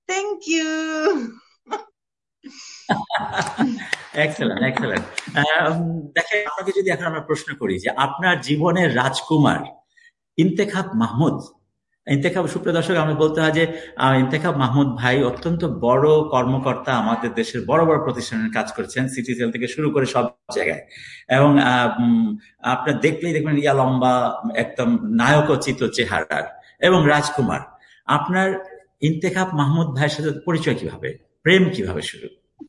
Thank you. Excellent, excellent. দেখেন, আপনাকে যদি এখন আমরা প্রশ্ন করি যে আপনার জীবনের রাজকুমার ইন্তেখাব মাহমুদ, ইন্তেখাব, সুপ্রিয় দর্শক, আমি বলতে হয় যে ইন্তেখাব মাহমুদ ভাই অত্যন্ত বড় কর্মকর্তা, আমাদের দেশের বড় বড় প্রতিষ্ঠানের কাজ করেছেন, সিটিসেল থেকে শুরু করে সব জায়গায়। এবং আপনার দেখলেই দেখবেন ইয়া লম্বা, একদম নায়কোচিত চেহারার এবং রাজকুমার। আপনার ইন্তেখাব মাহমুদ ভাইয়ের সাথে পরিচয় কিভাবে, প্রেম কিভাবে শুরু?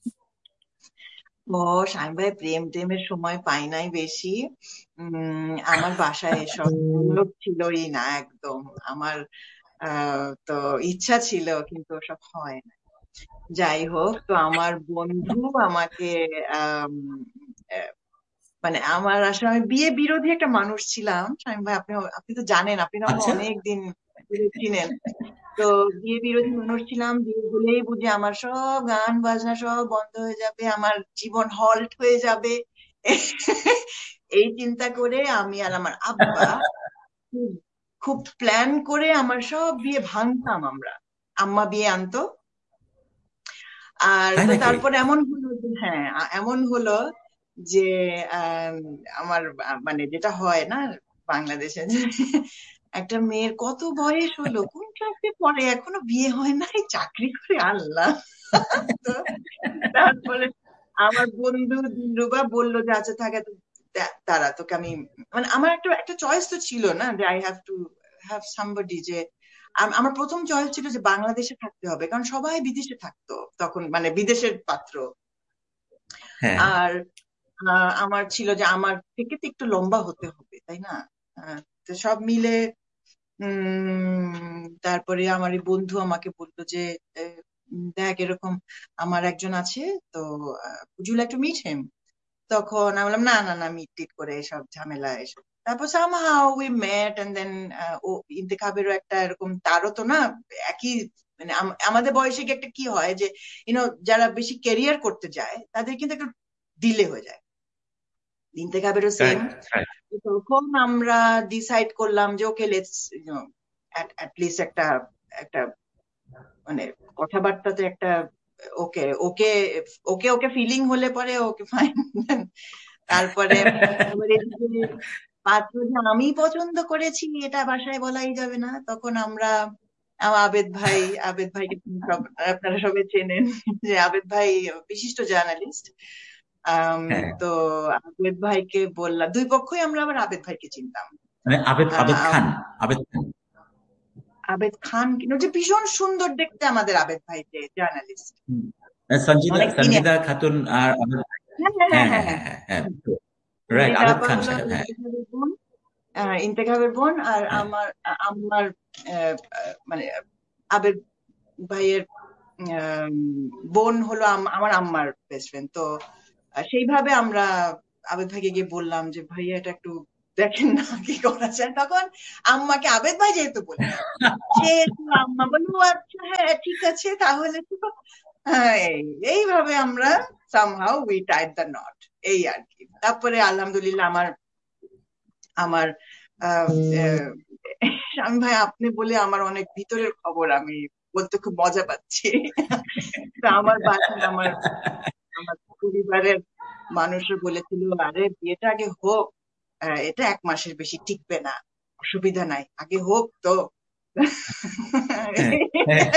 ও, শামীম ভাই, প্রেম টেমের সময় পাই নাই বেশি। আমার বাসায় এসব লোক ছিলই না একদম। আমার তো ইচ্ছা ছিল, কিন্তু ওসব হয় না। যাই হোক, তো আমার বন্ধু আমাকে আম, আহ, মানে আমার আসলে, আমি বিয়ে বিরোধী একটা মানুষ ছিলাম শামীম ভাই। আপনি আপনি তো জানেন, আপনি তো আমাকে আচ্ছা। অনেক দিন ধরে চিনেন। তো বিয়ে বিরোধী মানুষ ছিলাম। বিয়ে হলেই বুঝি আমার সব গান বাজনা সব বন্ধ হয়ে যাবে, আমার জীবন হল্ট হয়ে যাবে। এই চিন্তা করে আমি আর আমার আব্বা খুব খুব প্ল্যান করে আমার সব বিয়ে ভাঙতাম আমরা। আম্মা বিয়ে আনতো। আর তাই তো নাকি? তারপর এমন হলো যে, হ্যাঁ, এমন হলো যে আম, আমার মানে যেটা হয় না বাংলাদেশে, যে একটা মেয়ের কত বয়স হলো, কোন ক্লাসে পড়ে, এখনো বিয়ে হয় নাই, চাকরি করে, আল্লাহ। তো তারপরে আমার বন্ধু দিলরুবা বললো যে আচ্ছা থাকে, তারা তোকে আমি, মানে আমার একটা একটা চয়েস তো ছিল না, যে I have to have somebody, যে আমার প্রথম চয়েস ছিল যে বাংলাদেশে থাকতে হবে, কারণ সবাই বিদেশে থাকতো তখন, মানে বিদেশের পাত্র। হ্যাঁ। আর আমার ছিল যে আমার থেকে তো একটু লম্বা হতে হবে, তাই না? তো সব মিলে তারপরে আমার এই বন্ধু আমাকে বললো যে দেখ, এরকম আমার একজন আছে, তো would you like to meet him? তখন আমি বললাম, না না না, মিট টিট করে এসব ঝামেলা এসব। তারপর somehow we met and then ও ইন্তেখাবেরও একটা এরকম, তারও তো না একই, মানে আমাদের বয়সে কি একটা কি হয় যে যারা বেশি ক্যারিয়ার করতে যায় তাদের কিন্তু একটু ডিলে হয়ে যায়। ইন্তেখাবেরও সেম। Right, right. তখন আমরা ডিসাইড করলাম যে ওকে, লেটস অ্যাট লিস্ট একটা একটা মানে কথাবার্তাতে একটা, ওকে ওকে ওকে ওকে ফিলিং হলে পরে ওকে ফাইন। তারপরে আবার এদিকে পাত্র যে আমি পছন্দ করেছি এটা বাসায় বলাই যাবে না। তখন আমরা আবেদ ভাই, আবেদ ভাইকে আপনারা সবাই চেনেন, যে আবেদ ভাই বিশিষ্ট জার্নালিস্ট। হ্যাঁ, তো আবেদ ভাইকে বললাম, দুই পক্ষই আমরা আবার আবেদ ভাইকে চিনতাম। মানে আবেদ, আবেদ আহ, খান, আবেদ খান। আবেদ খান কিন্তু, যে ভীষণ সুন্দর দেখতে আমাদের আবেদ ভাই, যে জার্নালিস্ট, হুম। সঞ্জিদা, অনেক সিনিয়র। সঞ্জিদা খাতুন আর হ্যাঁ হ্যাঁ হ্যাঁ হ্যাঁ, হ্যাঁ হ্যাঁ, হ্যাঁ। হ্যাঁ, হ্যাঁ, হ্যাঁ। রাইট, সঞ্জিতা আবেদ আপা খান হলো সাহেব, হ্যাঁ। ইন্তেখাবের বোন। ইন্তেখাবের বোন, আর হ্যাঁ। আমার মানে আবেদ ভাইয়ের আম, বোন হলো আমার আম্মার বেস্ট ফ্রেন্ড। তো সেইভাবে আমরা আবেদ ভাইকে গিয়ে বললাম যে ভাইয়া এটা একটু দেখেন না, কি করা যায়। তখন আম্মাকে আবেদ ভাই যেহেতু বললেন, সেহেতু আম্মা বললো, "ও আচ্ছা, হ্যাঁ ঠিক আছে তাহলে তো।" হ্যাঁ, এইভাবে আমরা somehow we Tide the not, এই আর কি। তারপরে আলহামদুলিল্লাহ আমার আমার আহ, আহ, স্বামী ভাই, আপনি বলে আমার অনেক ভিতরের খবর আমি বলতে খুব মজা পাচ্ছি। তা আমার বাসায় আমার আমার পরিবারের মানুষও বলেছিল, আরে বিয়েটা আগে হোক, এটা 1 মাসের বেশি টিকবে না, অসুবিধা নাই, আগে হোক তো। হ্যাঁ, হ্যাঁ।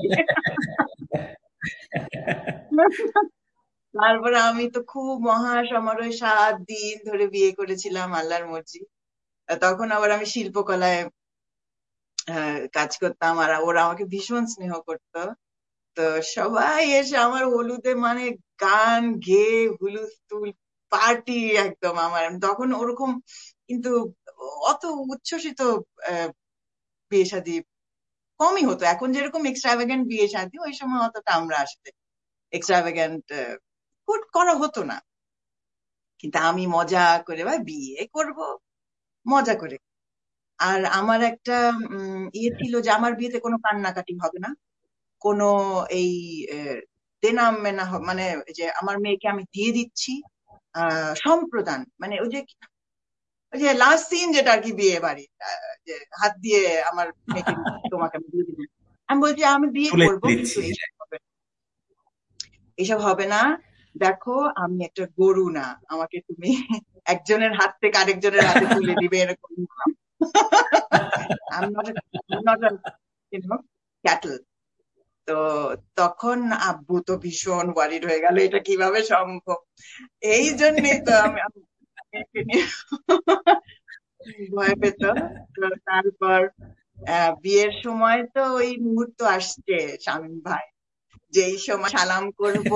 তারপরে আমি তো খুব মহা সমারোহে 7 দিন ধরে বিয়ে করেছিলাম, আল্লাহর মর্জি। তখন আবার আমি শিল্পকলায় কাজ করতাম, আর ওরা আমাকে ভীষণ স্নেহ করতো। তো সবাই এসে আমার হলুদে মানে গান গেয়ে হুলুস্থুল পার্টি একদম। আমার তখন ওরকম কিন্তু অত উচ্ছ্বসিত আহ, বিয়ে শাদী কমই হতো। এখন যেরকম এক্সট্রাভ্যাগেন্ট বিয়ে শাদী, ওই সময় অতটা আমরা আসলে এক্সট্রাভ্যাগেন্ট করা হতো না। কিন্তু আমি মজা করে, ভাই বিয়ে করব মজা করে। আর আমার একটা ইয়ে ছিল যে আমার বিয়েতে কোনো কান্নাকাটি হবে না, কোনো এই আহ, দেনা মেনা মানে যে আমার মেয়েকে আমি দিয়ে দিচ্ছি, সম্প্রদান, মানে ওই যে লাস্ট সিন যেটা আর কি বিয়ে বাড়ি, যে হাত দিয়ে আমার মেয়েকে তোমাকে আমি দিয়ে দিলাম, আমি বলছি আমি বিয়ে তুলে করবো, কিন্তু দিচ্ছি। এইসব হবে না। দেখো আমি একটা গরু না, আমাকে তুমি একজনের হাত থেকে আরেকজনের হাতে তুলে দিবে এরকম না। I'm not a, I'm not a, cattle. তো তখন আব্বু তো ভীষণ ওয়ারিড হয়ে গেল, এটা কিভাবে সম্ভব। এই জন্যই তো আমি মেয়েকে নিয়ে ভয় পেত। তো তারপর বিয়ের সময় তো ওই মুহূর্ত আসছে শামীম ভাই, যেই সময় সালাম করব,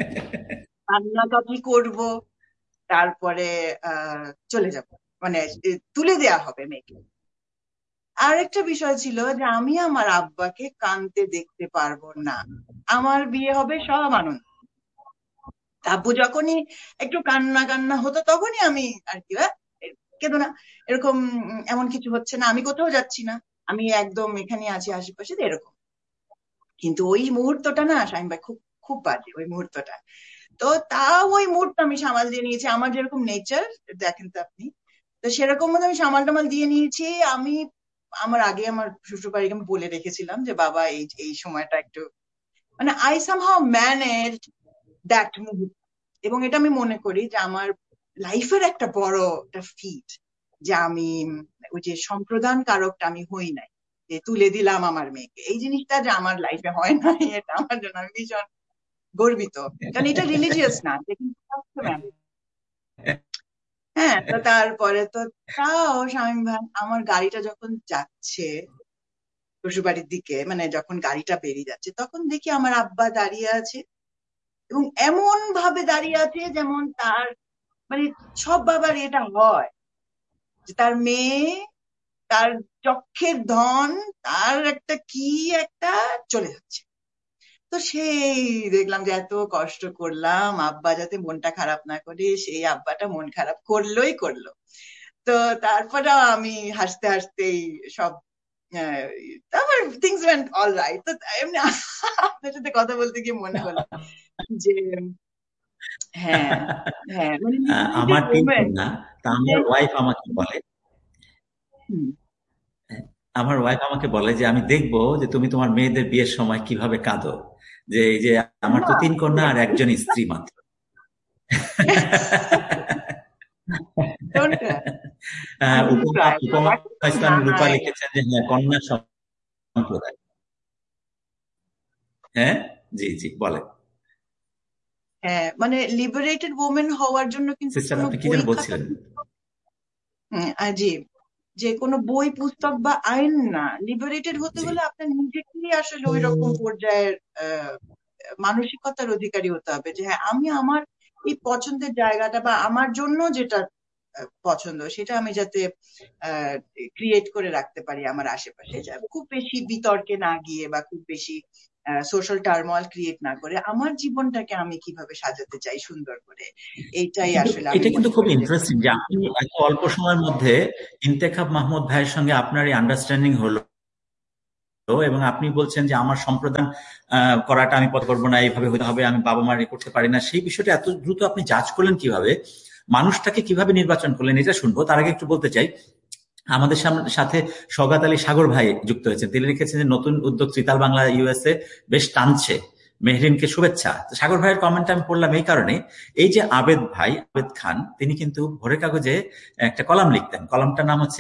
কান্নাকাটি করব, তারপরে চলে যাব, মানে তুলে দেয়া হবে মেয়েকে। আরেকটা বিষয় ছিল যে আমি আমার আব্বাকে কাঁদতে দেখতে পারবো না। আমার বিয়ে হবে সব আনন্দ, আব্বু যখনই একটু কান্না কান্না হতো তখনই আমি আর কি কেঁদো না, এরকম এমন কিছু হচ্ছে না, আমি কোথাও যাচ্ছি না, আমি একদম এখানে আছি আশেপাশে, এরকম। কিন্তু ওই মুহূর্তটা না শামীম ভাই, খুব খুব বাজে ওই মুহূর্তটা। তো তাও ওই মুহূর্ত আমি সামাল দিয়ে নিয়েছি, আমার যেরকম নেচার দেখেন তো আপনি, তো সেরকম মতো আমি সামাল টামাল দিয়ে নিয়েছি। আমি আমার আগে আমার শ্বশুর বাড়িকে আমি বলে রেখেছিলাম যে বাবা এই এই সময়টা একটু, মানে আই সামহাউ ম্যানেজ দ্যাট মুহূর্ত। এবং এটা আমি মনে করি যে আমার লাইফের একটা বড় একটা ফিট, যে আমি ওই যে সম্প্রদান কারকটা আমি হই নাই, যে তুলে দিলাম আমার মেয়েকে, এই জিনিসটা যে আমার লাইফে হয় নাই, এটা আমার জন্য আমি ভীষণ গর্বিত। কারণ এটা রিলিজিয়াস না, এটা কিন্তু শাস্ত্র। হ্যাঁ, তো তারপরে তো তাও শামীম ভাই, আমার গাড়িটা যখন যাচ্ছে শ্বশুরবাড়ির দিকে, মানে যখন গাড়িটা বেরিয়ে যাচ্ছে, তখন দেখি আমার আব্বা দাঁড়িয়ে আছে, এবং এমন ভাবে দাঁড়িয়ে আছে যেমন তার, মানে সব বাবার এটা হয় যে তার মেয়ে, তার চক্ষের ধন, তার একটা কি একটা চলে যাচ্ছে। তো সেই দেখলাম যে এত কষ্ট করলাম আব্বা যাতে মনটা খারাপ না করে, সেই আব্বাটা মন খারাপ করলোই করলো। তো তারপরে আমি হাসতে হাসতেই সব, আহ, তারপর থিংস ওয়েন্ট অল রাইট। তো এমনি আপনার সাথে কথা বলতে গিয়ে মনে হলো যে হ্যাঁ, হ্যাঁ, মানে লিবারেটেড আমার তিন ওমেন। কন্যা, তা আমার ওয়াইফ আমাকে বলে, হুম। আমার ওয়াইফ আমাকে বলে যে আমি দেখবো যে তুমি তোমার মেয়েদের বিয়ের সময় কিভাবে কাঁদো, যে এই যে আমার তো তিন কন্যা আর একজন স্ত্রী মাত্র। ডোন্ট ক্রাই, ডোন্ট উপমা ক্রাই, উপমা ইসলাম রূপা নাই। লিখেছেন যে হ্যাঁ, কন্যা সম্প্রদায়। হ্যাঁ, জি জি বলে। হ্যাঁ, মানে লিবারেটেড ওমেন হওয়ার জন্য কিন্তু সিস্টার কোনো আপনি কি বই যেন খাতা, বলছিলেন? জি, যে কোনো বই পুস্তক বা আইন না, লিবারেটেড হতে জি। হলে আপনার নিজেকেই আসলে ওই রকম পর্যায়ের আহ, মানসিকতার অধিকারী হতে হবে, যে হ্যাঁ আমি আমার এই পছন্দের জায়গাটা বা আমার জন্য যেটা পছন্দ, সেটা আমি যাতে ক্রিয়েট করে রাখতে পারি আমার আশেপাশে, খুব বেশি বিতর্কে না গিয়ে বা খুব বেশি সোশ্যাল টার্মোয়াল ক্রিয়েট না করে আমার জীবনটাকে আমি কিভাবে সাজাতে চাই সুন্দর করে, এইটাই কিন্তু আসলে আমি এটা কিন্তু মনে খুব করি যে। ইন্টারেস্টিং যে আপনি এত অল্প সময়ের মধ্যে ইন্তেখাব মাহমুদ ভাইয়ের সঙ্গে আপনার এই আন্ডারস্ট্যান্ডিং হলো, এবং আপনি বলছেন যে আমার সম্প্রদান করাটা আমি পছন্দ করবো না, এইভাবে হতে হবে, আমি বাবা মার করতে পারি না, সেই বিষয়টা এত দ্রুত আপনি জাজ করলেন কিভাবে, মানুষটাকে কিভাবে নির্বাচন করলেন, এটা শুনবো। তার আগে একটু বলতে চাই, আমাদের সাথে সওগাত আলী সাগর ভাই যুক্ত হয়েছেন। তিনি লিখেছেন যে নতুন উদ্যোগ ত্রিতাল বাংলা ইউএসএ বেশ টানছে, মেহরিনকে শুভেচ্ছা। সাগর ভাইয়ের কমেন্ট আমি পড়লাম এই কারণে, এই যে আবেদ ভাই, আবেদ খান, তিনি কিন্তু ভোরের কাগজে একটা কলাম লিখতেন, কলামটার নাম হচ্ছে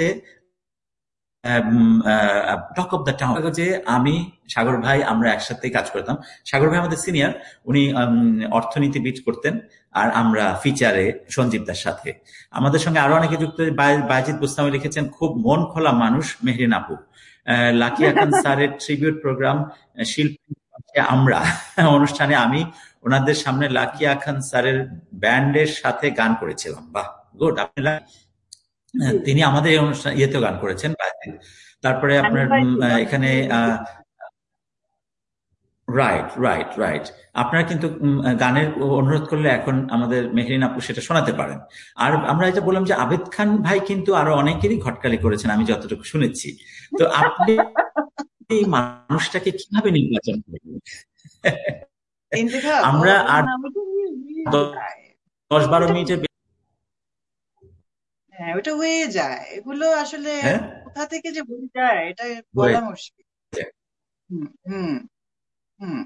টক অফ দ্য টাউন। কাগজে আমি, সাগর ভাই আমরা একসাথেই কাজ করতাম। সাগর ভাই আমাদের সিনিয়র, উনি অর্থনীতিবিদ করতেন, আর আমরা ফিচারে সঞ্জীব দার সাথে। আমাদের সঙ্গে আরো অনেকে যুক্ত, বায়েজিদ বুস্তামি লিখেছেন খুব মন খোলা মানুষ মেহরিন আপু। লাকিয়া খান স্যারের ট্রিবিউট প্রোগ্রাম শিল্পী আমরা অনুষ্ঠানে আমি ওনাদের সামনে লাকিয়া খান স্যারের ব্যান্ডের সাথে গান করেছিলাম। বাহ, গুড। আপনি তিনি আমাদের এই অনুষ্ঠান ইয়েতেও গান করেছেন। তারপরে আপনার এখানে রাইট রাইট রাইট, আপনারা কিন্তু গানের অনুরোধ করলে এখন আমাদের মেহরিন আপু সেটা শোনাতে পারেন। আর আমরা এটা বললাম যে আবেদ খান ভাই কিন্তু আরো অনেকেরই ঘটকালি করেছেন, আমি যতটুকু শুনেছি। তো আপনি এই মানুষটাকে কিভাবে নির্বাচন করবেন? ইন্তেখাব, আমরা আর না, ওটা হয়ে যায়। 10-12 ওটা মিনিটের হ্যাঁ, ওটা হয়ে যায়, এগুলো আসলে হ্যাঁ কোথা থেকে যে হয়ে যায় এটা হয়ে বলা মুশকিল। যায়। হুম হুম হুম।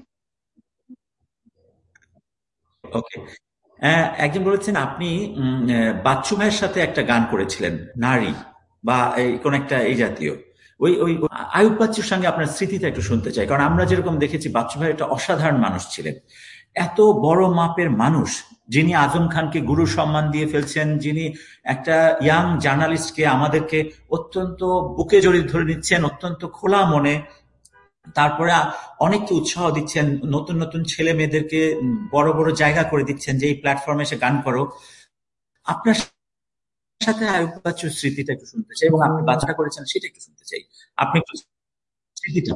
ওকে। একজন বলেছেন আপনি বাচ্চু ভাইয়ের সাথে একটা গান করেছিলেন, নারী বা এই কোন একটা এই জাতীয়। ওই আয়ুব বাচ্চুর সঙ্গে আপনার স্মৃতিটা একটু শুনতে চাই, কারণ আমরা যেরকম দেখেছি বাচ্চু ভাই একটা অসাধারণ মানুষ ছিলেন, এত বড় মাপের মানুষ, যিনি আজম খানকে গুরু সম্মান দিয়ে ফেলছেন, যিনি একটা ইয়াং জার্নালিস্টকে আমাদেরকে অত্যন্ত বুকে জড়িয়ে ধরে নিচ্ছেন অত্যন্ত খোলা মনে, তারপরে অনেককে উৎসাহ দিচ্ছেন, নতুন নতুন ছেলে মেয়েদেরকে বড় বড় জায়গা করে দিচ্ছেন যে এই প্ল্যাটফর্মে এসে গান করো। আপনার সাথে আয়ুব বাচ্চুর স্মৃতিটা একটু শুনতে চাই, এবং আপনি বাচ্চাটা করেছেন সেটা একটু শুনতে চাই। আপনি একটু স্মৃতিটা।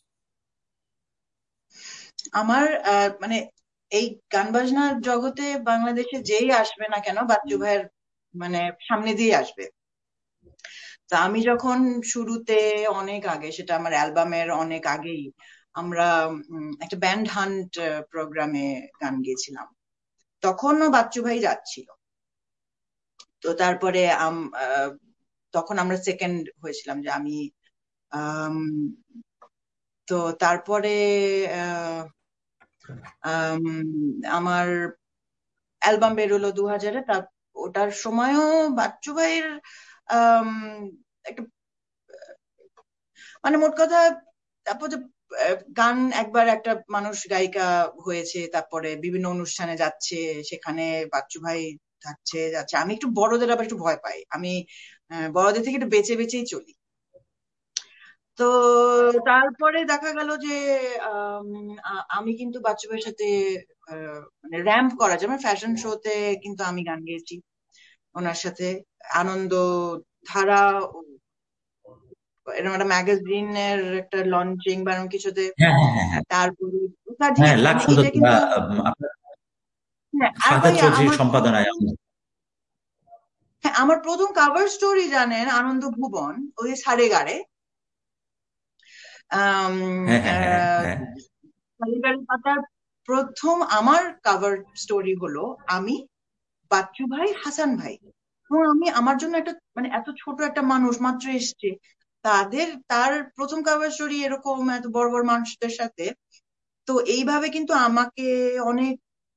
আমার মানে এই গান বাজনার জগতে বাংলাদেশে যেই আসবে না কেন বাচ্চু ভাইয়ের মানে সামনে দিয়ে আসবে। তা আমি যখন শুরুতে, অনেক আগে, সেটা আমার অ্যালবামের অনেক আগেই, আমরা একটা ব্যান্ড হান্ট প্রোগ্রামে গান গেয়েছিলাম, তখনও বাচ্চু ভাই যাচ্ছিল। তো তারপরে তখন আমরা সেকেন্ড হয়েছিলাম, যে আমি আম, তো তারপরে আহ, আম, আমার অ্যালবাম বেরোলো 2000-এ। ওটার সময়ও বাচ্চু ভাইয়ের আম, একটা, মানে মোট কথা, তারপর যে গান একবার একটা মানুষ গায়িকা হয়েছে, তারপরে বিভিন্ন অনুষ্ঠানে যাচ্ছে, সেখানে বাচ্চু ভাই থাকছে যাচ্ছে। আমি একটু বড়দের আবার একটু ভয় পাই, আমি বড়দের থেকে একটু বেঁচে বেঁচেই চলি। তো তারপরে দেখা গেল যে আম, আমি কিন্তু বাচ্চু ভাইয়ের সাথে মানে র্যাম্প করা, যেমন ফ্যাশন শোতে কিন্তু আমি গান গেয়েছি ওনার সাথে। আনন্দ ধারা, এরকম একটা ম্যাগাজিনের একটা লঞ্চিং বা এরকম কিছুতে। হ্যাঁ, হ্যাঁ, হ্যাঁ, হ্যাঁ, তারপরে হ্যাঁ, কাজী, লাখ মানে সুন্দর এটা বা কিন্তু, আপনার হ্যাঁ। আর ফাহাদ ভাইয়া চৌধুরীর আমার সম্পাদনায় প্রথম, হ্যাঁ, আমার প্রথম কাভার স্টোরি জানেন আনন্দ ভুবন, ওই সারে গাড়ে। আম, হ্যাঁ, হ্যাঁ, হ্যাঁ, আহ, হ্যাঁ, সারে গাড়ি পাতার প্রথম আমার কাভার স্টোরি হলো আমি, বাচ্চু ভাই, হাসান ভাই। এবং আমি, আমার জন্য একটা, মানে এত ছোট একটা মানুষ মাত্র এসছে, তার প্রথম কাভার স্টোরি এরকম এত বড় বড় মানুষদের সাথে। তো এইভাবে কিন্তু আমাকে অনেক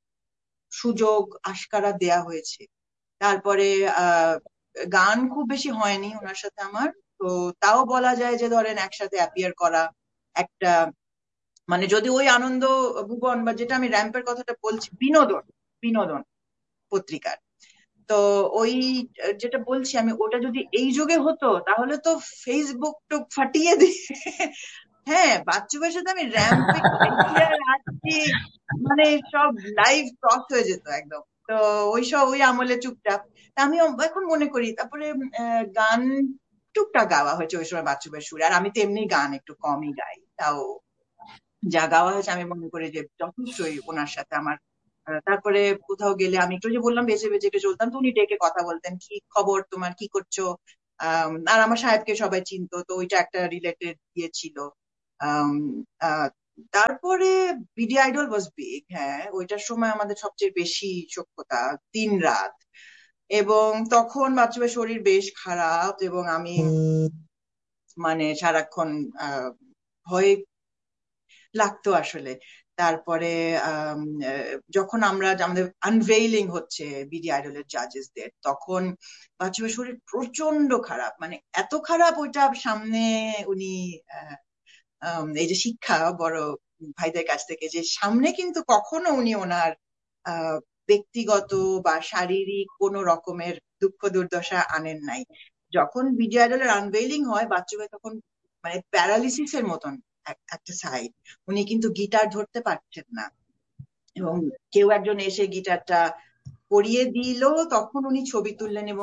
সুযোগ আশকারা দেয়া হয়েছে। তারপরে আহ গান খুব বেশি হয়নি ওনার সাথে আমার। তো তাও বলা যায় যে ধরেন একসাথে অ্যাপিয়ার করা একটা, মানে যদি ওই আনন্দ ভুবন বা যেটা আমি র্যাম্পের কথাটা বলছি, বিনোদন, বিনোদন পত্রিকার, তো ওই যেটা বলছি আমি, ওটা যদি এই যুগে হতো তাহলে তো ফেসবুক তো ফাটিয়ে দিয়ে, হ্যাঁ, বাচ্চু ভাইয়ের সাথে আমি র্যাম্পে গেছি আর আসছি, মানে সব লাইভ ক্রস হয়ে যেত একদম। তো ওই আমলে চুপচাপ। তা আমি এখন মনে করি, তারপরে গান টুকটাক গাওয়া হয়েছে ওই সময় বাচ্চু ভাইয়ের সুরে, আর আমি তো এমনি গান একটু কমই গাই, তাও যা গাওয়া হয়েছে আমি মনে করি যে যথেষ্টই ওনার সাথে আমার। তারপরে কোথাও গেলে আমি একটু, যে বললাম, বেঁচে বেঁচে একটু চলতাম, তো উনি ডেকে কথা বলতেন, কি খবর তোমার, কি করছো। আর আমার সাহেবকে সবাই চিনতো, তো ওইটা একটা রিলেটেড ইয়ে ছিল। আম, আহ, তারপরে বিডি আইডল ওয়াজ বিগ, হ্যাঁ, ওইটার সময় আমাদের সবচেয়ে বেশি সখ্যতা, 3 রাত। এবং তখন বাচ্চাদের শরীর বেশ খারাপ, এবং আমি মানে সারাক্ষণ ভয়ে লাগতো আসলে। তারপরে যখন আমাদের আনভেইলিং হচ্ছে বিডি আইডলের জাজেসদের, তখন বাচ্চার শরীর প্রচন্ড খারাপ, মানে এত খারাপ, ওইটা সামনে উনি এই যে শিক্ষা বড় ভাইদের কাছ থেকে, যে সামনে কিন্তু কখনো উনি ওনার আহ ব্যক্তিগত বা শারীরিক কোনো রকমের দুঃখ দুর্দশা আনেন নাই। যখন বিডি আইডলের আনভেইলিং হয়, বাচ্চু ভাই তখন মানে প্যারালিসিস এর মতন একটা সাইড, উনি কিন্তু গিটার ধরতে পারছেন না, এবং কেউ একজন এসে গিটারটা পরিয়ে দিল, তখন উনি ছবি তুললেন। এবং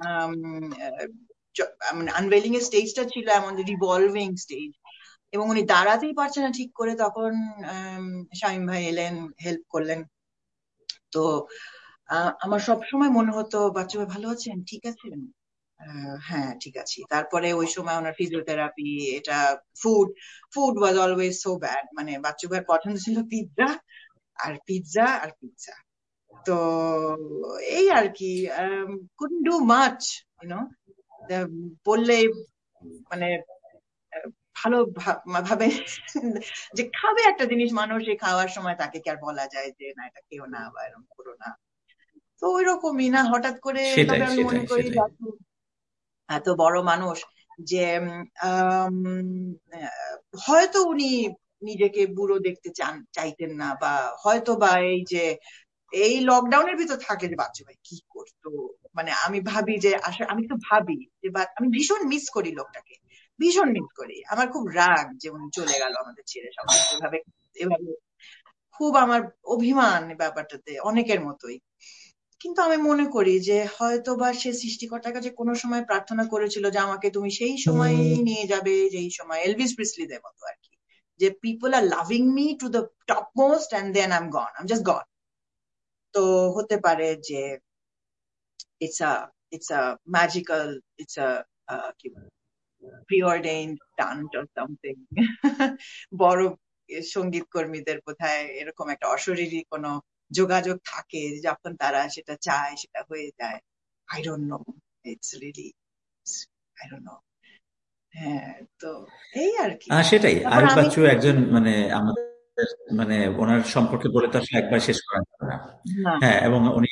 মানে আনভেইলিং এর স্টেজটা ছিল এমন রিভলভিং স্টেজ, এবং উনি দাঁড়াতেই পারছেন না ঠিক করে, তখন শামীম ভাই এলেন, হেল্প করলেন। তো আমার সব সময় মনে হতো, বাচ্চা ভাই ভালো আছেন, ঠিক আছেন? হ্যাঁ, ঠিক আছি। তারপরে ওই সময় ওনার ফিজিওথেরাপি, এটা, food food was always so bad, মানে বাচ্চু ভাইয়ের পছন্দ ছিল পিৎজা আর পিৎজা আর পিৎজা। তো এই আর কি, কুডন্ট ডু মাচ, ইউনো, বললে, মানে ভালো ভাবে যে খাবে একটা জিনিস মানুষ, এই খাওয়ার সময় তাকে কি আর বলা যায় যে না এটা কেউ না বা এরকম করো না। তো ওই রকমই না হঠাৎ করে। তবে সেটাই আমি মনে সেটাই করি সেটাই। এত বড় মানুষ যে আম, হয়তো উনি নিজেকে বুড়ো দেখতে চাইতেন না, বা হয়তো বা এই যে এই লকডাউনের ভিতর থাকলে যে বাচ্চা ভাই কি করতো, মানে আমি ভাবি যে আসলে আমি তো ভাবি যে আমি ভীষণ মিস করি লোকটাকে, ভীষণ মিস করি। আমার খুব রাগ যে উনি চলে গেল আমাদের ছেড়ে, সবাই এভাবে এভাবে খুব আমার অভিমান ব্যাপারটাতে, অনেকের মতোই। কিন্তু আমি মনে করি যে হয়তো বা সে সৃষ্টিকর্তার কাছে কোনো সময় প্রার্থনা করেছিল যে আমাকে তুমি সেই সময় নিয়ে যাবে, যেই সময় এলভিস প্রিসলিদের মতো আর কি, যে people R loving me to the top most and then I am gone, I am just গন। তো হতে পারে যে it's a it's a magical, it's a কি প্রিঅর্ডেইনড টান্ট অর সামথিং। বড় সঙ্গীত কর্মীদের বোধহয় এরকম একটা অশরীরী কোনো যোগাযোগ থাকে, যখন তারা সেটা চায় সেটা হয়ে যায়। I don't know, it's really I don't know. হ্যাঁ, তো এই আর কি। সেটাই। তারপর আয়ুব আমি বাচ্চু একজন মানে আমাদের মানে ওনার সম্পর্কে বলে তো আসলে একবার শেষ করা যাবে না। না, হ্যাঁ, এবং উনি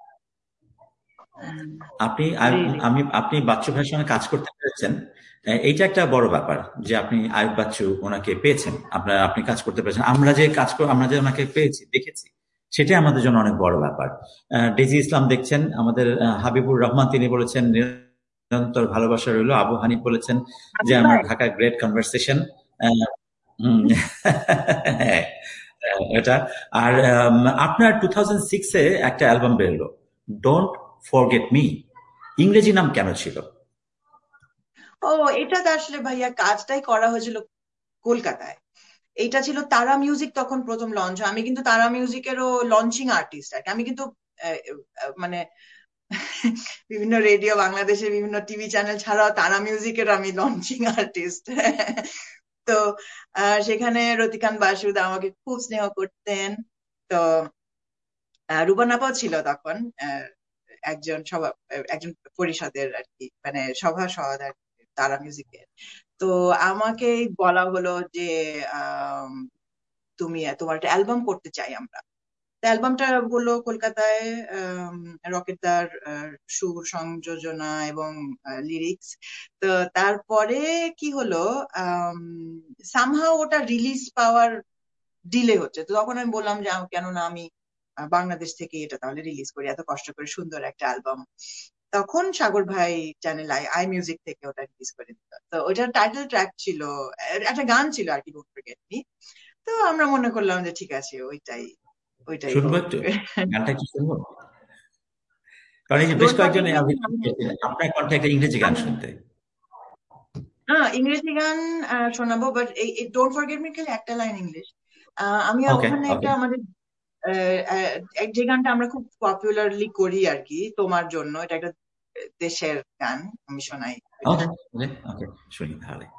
রিয়েলি আপনি বাচ্চু ভাইয়ের সঙ্গে কাজ করতে পেরেছেন, এইটা একটা বড় ব্যাপার যে আপনি আয়ুব বাচ্চু ওনাকে পেয়েছেন, আপনি কাজ করতে পেরেছেন। আমরা যে ওনাকে পেয়েছি দেখেছি, সেটাই আমাদের জন্য অনেক বড় ব্যাপার। ডেজি ইসলাম দেখছেন, আমাদের হাবিবুর রহমান তিনি বলেছেন নিরন্তর ভালোবাসা রইল। আবু হানিফ বলেছেন যে হাবিব আমার ভাই। Dhaka great conversation. এটা। আর আপনার 2006-এ একটা অ্যালবাম বেরোলো, ডোন্ট ফরগেট মি। ইংরেজি নাম কেন ছিল? ও, এটাতে আসলে ভাইয়া কাজটাই করা হয়েছিল কলকাতায়। এইটা ছিল তারা মিউজিক, তখন প্রথম লঞ্চ হয়। আমি কিন্তু তারা মিউজিকেরও লঞ্চিং আর্টিস্ট আর কি। আমি কিন্তু মানে বিভিন্ন রেডিও, বাংলাদেশের বিভিন্ন টিভি চ্যানেল ছাড়াও তারা মিউজিকের আমি লঞ্চিং আর্টিস্ট। তো সেখানে রতিকান্ত বাসুদ আমাকে খুব স্নেহ করতেন। তো রূপন আপাও ছিল তখন একজন পরিষদের আর কি, মানে সভাসদ আর কি তারা মিউজিকের। তো আমাকে বলা হলো যে আম, তোমার একটা অ্যালবাম করতে চাই আমরা। অ্যালবামটা হলো কলকাতায়, রকেটদার সুর সংযোজনা এবং লিরিক্স। তো তারপরে কি হলো, সামহাও ওটা রিলিজ পাওয়ার ডিলে হচ্ছে। তো তখন আমি বললাম যে কেননা আমি বাংলাদেশ থেকে এটা তাহলে রিলিজ করি, এত কষ্ট করে সুন্দর একটা অ্যালবাম। তখন সাগর ভাই চ্যানেল আই আই মিউজিক থেকে ওটা রিলিজ করে দিত। তো ওটার টাইটেল ট্র্যাক ছিল, একটা গান ছিল আর কি, ডোন্ট ফরগেট মি। তো আমরা মনে করলাম যে ঠিক আছে, ওইটাই ওইটাই শুনবো হোক। একটু, গানটা একটু শুনবো, কারণ এই যে বেশ ডোন্ট কয়েকজন ফরগেট মি আপনার কণ্ঠে একটা ইংরেজি গান আমি শুনতে। ইংরেজি গান শোনাবো, বাট এই ডোন্ট ফরগেট মি খালি একটা লাইন ইংলিশ। আমি ওকে ওখানে ওকে একটা আমাদের যে গানটা আমরা খুব পপুলারলি করি আর কি, তোমার জন্য, এটা একটা দেশের গান, আমি শোনাই এটা। ওকে ওকে ওকে, শুনি তাহলে।